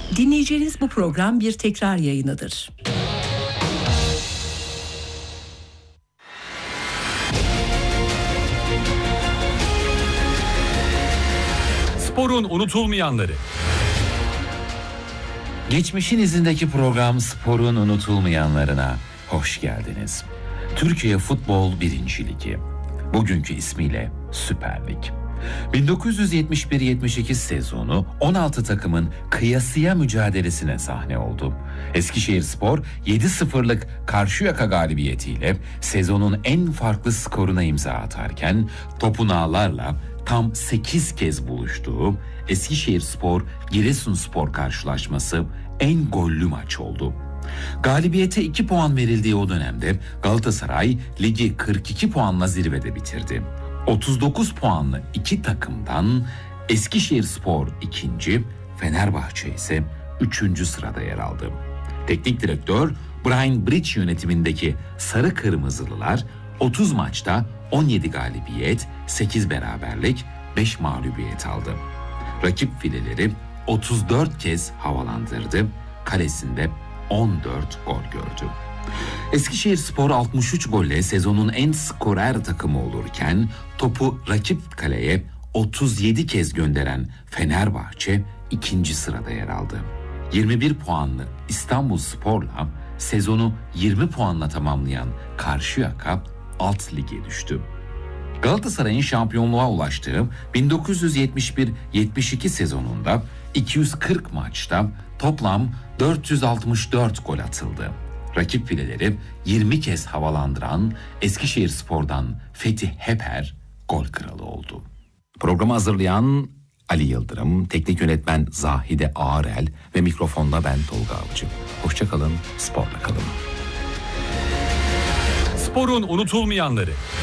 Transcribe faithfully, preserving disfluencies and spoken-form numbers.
Dinleyeceğiniz bu program bir tekrar yayınıdır. Sporun unutulmayanları. Geçmişin izindeki program Sporun unutulmayanlarına hoş geldiniz. Türkiye Futbol birinci Ligi. Bugünkü ismiyle Süper Lig. bin dokuz yüz yetmiş bir yetmiş iki sezonu on altı takımın kıyasıya mücadelesine sahne oldu. Eskişehirspor yedi sıfırlık Karşıyaka galibiyetiyle sezonun en farklı skoruna imza atarken topun ağlarla tam sekiz kez buluştuğu Eskişehirspor Giresunspor karşılaşması en gollü maç oldu. Galibiyete iki puan verildiği o dönemde Galatasaray ligi kırk iki puanla zirvede bitirdi. otuz dokuz puanlı iki takımdan Eskişehirspor ikinci, Fenerbahçe ise üçüncü sırada yer aldı. Teknik direktör Brian Bridge yönetimindeki Sarı Kırmızılılar otuz maçta on yedi galibiyet, sekiz beraberlik, beş mağlubiyet aldı. Rakip fileleri otuz dört kez havalandırdı, kalesinde on dört gol gördü. Eskişehirspor altmış üç golle sezonun en skorer takımı olurken topu rakip kaleye otuz yedi kez gönderen Fenerbahçe ikinci sırada yer aldı. yirmi bir puanlı İstanbulspor'la sezonu yirmi puanla tamamlayan Karşıyaka alt lige düştü. Galatasaray'ın şampiyonluğa ulaştığı bin dokuz yüz yetmiş bir yetmiş iki sezonunda iki yüz kırk maçta toplam dört yüz altmış dört gol atıldı. Rakip fileleri yirmi kez havalandıran Eskişehirspor'dan Fethi Heper gol kralı oldu. Programı hazırlayan Ali Yıldırım, teknik yönetmen Zahide Ağarel ve mikrofonda ben Tolga Avcı. Hoşça kalın, sporla kalın. Sporun unutulmayanları.